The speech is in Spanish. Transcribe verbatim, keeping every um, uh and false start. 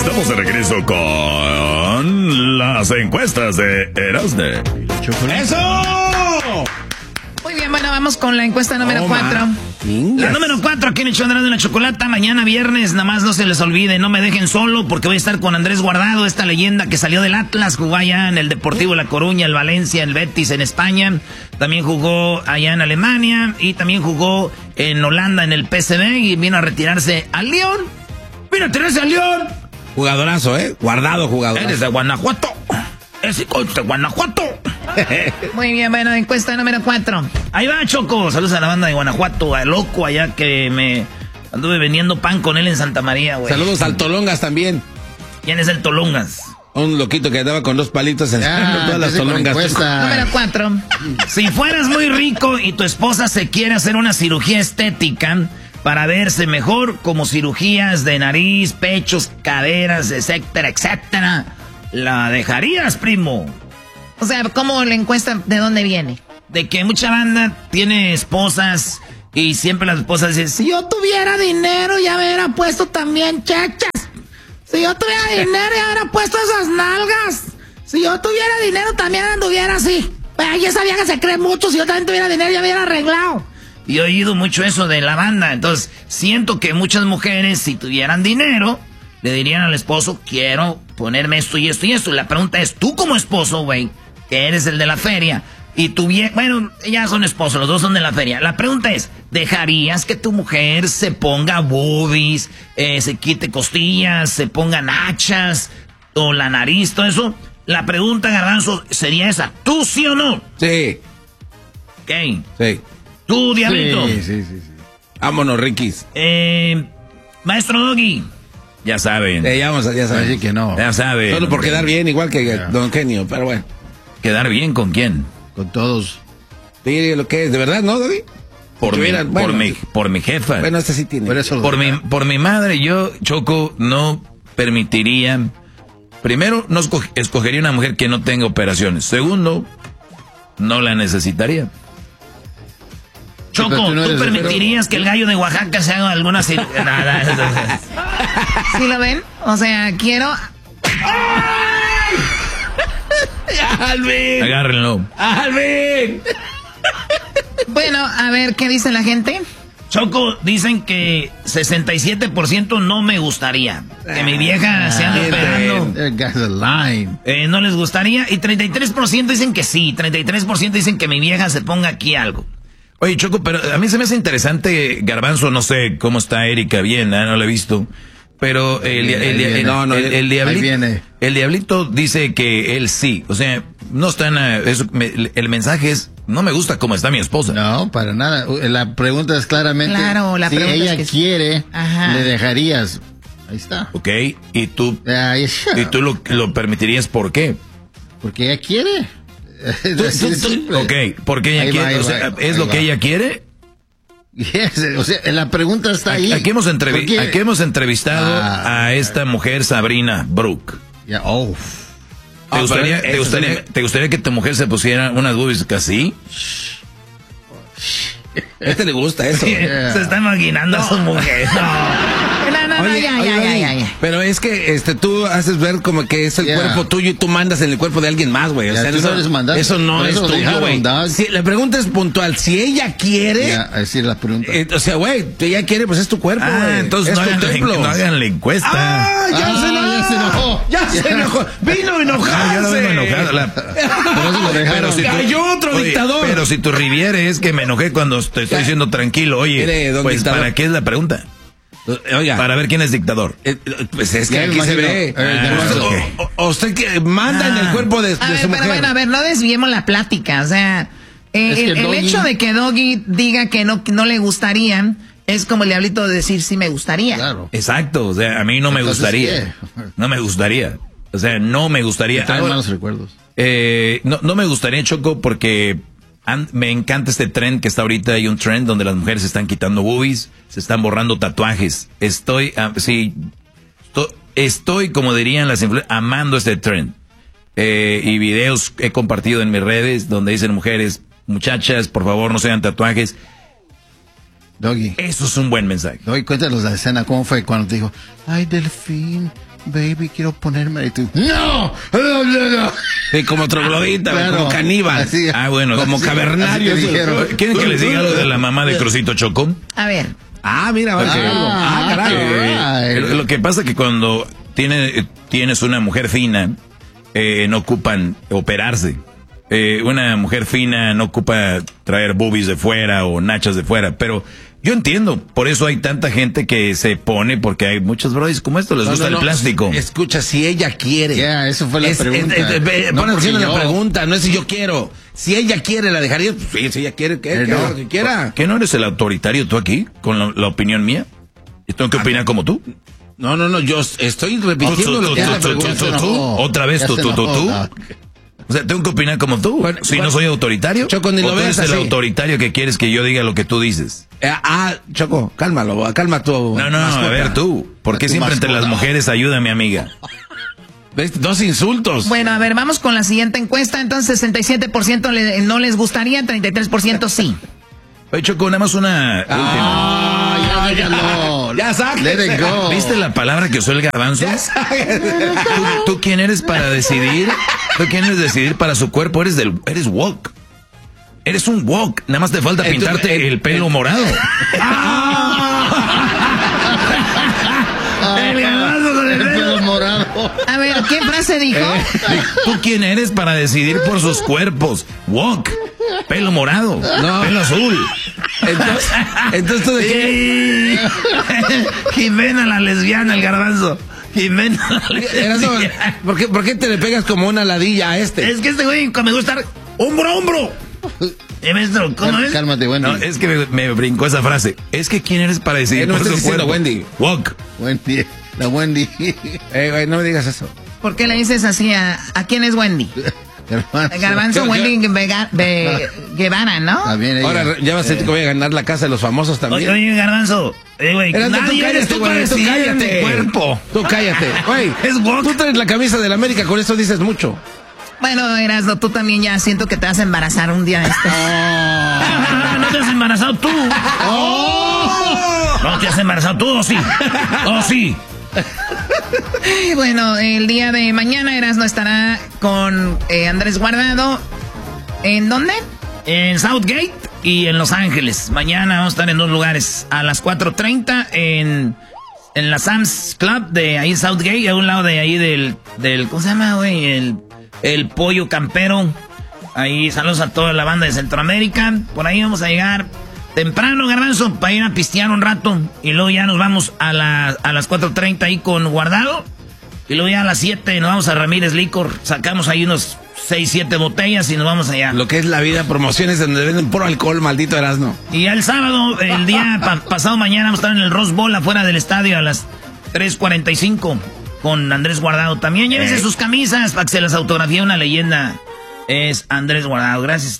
Estamos de regreso con las encuestas de Erasne. ¡Eso! Muy bien, bueno, vamos con la encuesta número cuatro. La número cuatro aquí en el show de la chocolata. Mañana viernes, nada más no se les olvide, no me dejen solo porque voy a estar con Andrés Guardado, esta leyenda que salió del Atlas, jugó allá en el Deportivo La Coruña, el Valencia, el Betis en España. También jugó allá en Alemania y también jugó en Holanda en el P S V y vino a retirarse al Lyon. ¡Vino a retirarse al Lyon! Jugadorazo, ¿eh? Guardado jugador. Eres de Guanajuato. Ese coche de Guanajuato. Muy bien, bueno, encuesta número cuatro. Ahí va, Choco. Saludos a la banda de Guanajuato, a Loco allá que me anduve vendiendo pan con él en Santa María, güey. Saludos al Tolongas también. ¿Quién es el Tolongas? Un loquito que andaba con dos palitos en Ah, todas las Tolongas. Número cuatro. Si fueras muy rico y tu esposa se quiere hacer una cirugía estética para verse mejor, como cirugías de nariz, pechos, caderas, etcétera, etcétera, ¿la dejarías, primo? O sea, ¿cómo la encuesta de dónde viene? De que mucha banda tiene esposas y siempre las esposas dicen, si yo tuviera dinero ya me hubiera puesto también chachas. Si yo tuviera dinero ya me hubiera puesto esas nalgas. Si yo tuviera dinero también anduviera así. Pero ya sabía que se cree mucho, si yo también tuviera dinero ya me hubiera arreglado. Y he oído mucho eso de la banda, entonces siento que muchas mujeres si tuvieran dinero le dirían al esposo, quiero ponerme esto y esto y esto. Y la pregunta es, tú como esposo, güey, que eres el de la feria, y tu vieja, bueno, ya son esposos, los dos son de la feria. La pregunta es, ¿dejarías que tu mujer se ponga boobies, eh, se quite costillas, se ponga nachas, o la nariz, todo eso? La pregunta, Garbanzo, sería esa, ¿tú sí o no? Sí. Ok. Sí. ¿Tú, Diablito? Sí, sí, sí, sí. Vámonos, Rikis. Eh, Maestro Doggy. Ya saben. Eh, ya, vamos a, ya saben. Así que no. Ya saben. Solo por quedar bien, igual que yeah. Don Genio, pero bueno. ¿Quedar bien con quién? Con todos. Mire lo que es, ¿de verdad, no, Doggy? Por, mi, bueno, por, mi, por mi jefa. Bueno, este sí tiene. Por, eso por, mi, por mi madre, yo, Choco, no permitiría... Primero, no esco escogería una mujer que no tenga operaciones. Segundo, no la necesitaría. Choco, ¿tú, no ¿tú permitirías que el gallo de Oaxaca se haga alguna cirugía? Nada. ¿Sí lo ven? O sea, quiero... ¡Alvin! Agárrenlo. ¡Alvin! Bueno, a ver, ¿qué dice la gente? Choco, dicen que sesenta y siete por ciento no me gustaría. Que mi vieja se ande operando. Eh, no les gustaría. Y treinta y tres por ciento dicen que sí. treinta y tres por ciento dicen que mi vieja se ponga aquí algo. Oye, Choco, pero a mí se me hace interesante, Garbanzo, no sé cómo está Erika, bien, ¿eh? No la he visto. Pero el, el, el, el, no, no, el, el, diablito, el diablito dice que él sí. O sea, no están... Eso, me, el mensaje es, no me gusta cómo está mi esposa. No, para nada. La pregunta es claramente, claro, la si ella es que quiere, ajá. le dejarías. Ahí está. Ok, y tú, Ahí y tú lo, lo permitirías, ¿por qué? Porque ella quiere. ¿Tú, tú, tú, ok, porque ella ahí quiere, va, o sea, va, ¿es lo va. que ella quiere? Yes, o sea, la pregunta está ahí. Aquí hemos, entrevi aquí hemos entrevistado ah, a esta mujer, Sabrina Brook. Yeah, oh. ¿Te, ah, gustaría, ¿te, gustaría, ¿Te gustaría que tu mujer se pusiera unas boobies así? A este le gusta eso. Yeah. Se está imaginando no. a su mujer. No. No, no, oye, no, ya, oye, ya, oye, ya, ya, ya. Pero es que este, tú haces ver como que es el yeah. cuerpo tuyo y tú mandas en el cuerpo de alguien más, güey. O yeah, sea, eso, no eso no es tuyo, güey. Si, la pregunta es puntual. Si ella quiere... Yeah, decir la pregunta. Eh, o sea, güey, si ella quiere, pues es tu cuerpo, güey. Ah, entonces no, hagan, no hagan la encuesta. ¡Ah! ¡Ya, ah, se, enojó, ya se enojó! ¡Ya yeah. se enojó! ¡Vino a enojarse! No, yo no vengo enojado. La... pero, pero si cayó tú, otro oye, dictador. Pero si tu Riviere es que me enojé cuando te estoy diciendo tranquilo. Oye, Mire, pues dictador. ¿Para qué es la pregunta? Oiga, para ver quién es dictador. Eh, pues es que aquí imagino, se ve. Ah, okay. o, o usted que manda ah. en el cuerpo de, de a ver, su mujer. Pero bueno, a ver, no desviemos la plática. O sea, eh, el, el Doggy... hecho de que Doggy diga que no, que no le gustaría es como el diablito de decir sí me gustaría. Claro. Exacto. O sea, a mí no me Entonces, gustaría. ¿qué? No me gustaría. O sea, no me gustaría. Trae malos recuerdos. Eh, no, no me gustaría, Choco, porque me encanta este trend que está ahorita. Hay un trend donde las mujeres se están quitando boobies, se están borrando tatuajes. Estoy, uh, sí, estoy, estoy, como dirían las influencias, amando este trend. Eh, y videos he compartido en mis redes donde dicen mujeres, muchachas, por favor no se hagan tatuajes. Doggy. Eso es un buen mensaje. Doggy, cuéntanos la escena, ¿cómo fue cuando te dijo, ay, Delfín, baby, quiero ponerme. Y tú, ¡no! ¡No, no, no! Sí, como troglodita, Claro. como caníbal. Así- Ah, bueno. Como así- cavernario. así te dijeron. ¿Quieren que les diga algo de la mamá de Crucito Chocó? A ver. Ah, mira, va a decir Ah, algo. Ah, ah, carajo. qué- Eh, lo que pasa es que cuando tiene, tienes una mujer fina, eh, no ocupan operarse. Eh, una mujer fina no ocupa traer boobies de fuera o nachas de fuera, pero yo entiendo, por eso hay tanta gente que se pone, porque hay muchos brodis como esto, les No, gusta no, el no. plástico. Escucha, si ella quiere. Ya, eso fue la Es- pregunta. es- es- es- No pon atención porque a la yo. pregunta, no es si yo quiero. Si ella quiere, ¿la dejaría? Pues, sí, si ella quiere, que, Eh, que no. haga lo que quiera. ¿Qué no eres el autoritario tú aquí, con la, la opinión mía? ¿Y tengo que opinar como tú? No, no, no, yo estoy Tú, repitiendo tú, lo tú, que es tú, la tú, pregunta. tú, se tú, enojó. otra vez Ya tú, se tú, tú, enojó. tú. Ah, O sea, tengo que opinar como tú. Bueno, si bueno. no soy autoritario. Choco, ni ¿O lo tú veas eres el así. autoritario que quieres que yo diga lo que tú dices? Eh, ah, Choco, cálmalo, calma tu No, no, mascota. a ver tú. ¿Por qué Tu siempre entre mascota. las mujeres ayuda mi amiga? ¿Ves? Dos insultos. Bueno, a ver, vamos con la siguiente encuesta. Entonces, sesenta y siete por ciento le- no les gustaría, treinta y tres por ciento sí. Oye, Choco, nada más una Ah, ya déjalo. Ya sáquese. Let it go. última. ¿Viste la palabra que usó el garbanzo? ¿Tú, tú quién eres para decidir? ¿Tú quién eres decidir para su cuerpo? Eres del, eres woke. Eres un woke. Nada más te falta Entonces, pintarte eh, el pelo morado. El garbanzo con el pelo morado. A ver, ¿qué frase dijo? ¿Tú quién eres para decidir por sus cuerpos? Woke. Pelo morado. No. Pelo azul. Entonces, entonces tú de qué. Jimena la lesbiana, el garbanzo. Jimena la Erasmo, lesbiana. ¿por qué, ¿Por qué te le pegas como una ladilla a este? Es que este güey me gusta estar hombro a hombro. Eh, maestro, ¿cómo es? Cálmate, Wendy. No, es que me, me brincó esa frase. Es que ¿quién eres para decidir Eh, no por estés su diciendo cuerpo? Wendy. Woke. Wendy. La Wendy. Eh, güey, no me digas eso. ¿Por qué le dices así a, a quién es Wendy? Garbanzo. Garbanzo, Yo- yo- Wendy Vega- Ve- Guevara, ¿no? Está bien, ella. Ahora ya vas a sentir que voy a ganar la casa de los famosos también. Oye, oye, garbanzo. Eh, güey, Erasmo, tú nadie eres cállate, tú güey, para tú decidir en cállate. mi cuerpo. Tú cállate. Güey, Es woke. tú traes la camisa del América, con eso dices mucho. Bueno, Erasmo, tú también ya siento que te vas a embarazar un día de estos. No te has embarazado tú. No te has embarazado tú, ¿o sí? ¿O sí? Ay, bueno, el día de mañana Erasmo estará con eh, Andrés Guardado. ¿En dónde? En Southgate y en Los Ángeles. Mañana vamos a estar en dos lugares. A las cuatro treinta en, en la Sam's Club de ahí Southgate, a un lado de ahí del, del ¿cómo se llama, güey? El, el Pollo Campero. Ahí saludos a toda la banda de Centroamérica. Por ahí vamos a llegar temprano, garbanzo, para ir a pistear un rato. Y luego ya nos vamos a, la, a las cuatro treinta ahí con Guardado. Y luego ya a las siete nos vamos a Ramírez Licor. Sacamos ahí unos seis, siete botellas y nos vamos allá. Lo que es la vida, promociones donde venden puro alcohol, maldito Erasmo. Y ya el sábado, el día pa- pasado mañana, vamos a estar en el Rose Bowl afuera del estadio a las tres cuarenta y cinco con Andrés Guardado. También llévense sus camisas para que se las autografíe una leyenda. Es Andrés Guardado. Gracias.